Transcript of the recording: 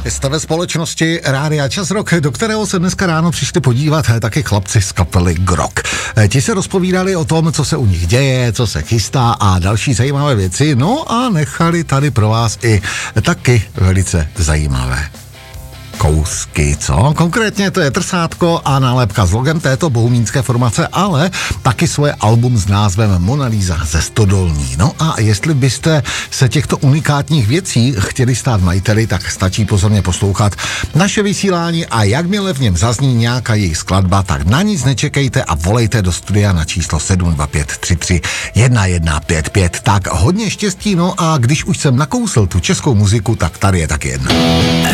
Jste ve společnosti Rádia Čas Rock, do kterého se dneska ráno přišli podívat taky chlapci z kapely Grok. Ti se rozpovídali o tom, co se u nich děje, co se chystá a další zajímavé věci, no a nechali tady pro vás i taky velice zajímavé kousky, co? Konkrétně to je trsátko a nálepka s logem této bohumínské formace, ale taky svoje album s názvem Mona Lisa ze Stodolní. No a jestli byste se těchto unikátních věcí chtěli stát majiteli, tak stačí pozorně poslouchat naše vysílání a jakmile v něm zazní nějaká jejich skladba, tak na nic nečekejte a volejte do studia na číslo 72533 1155. Tak hodně štěstí, no a když už jsem nakousl tu českou muziku, tak tady je taky jedna.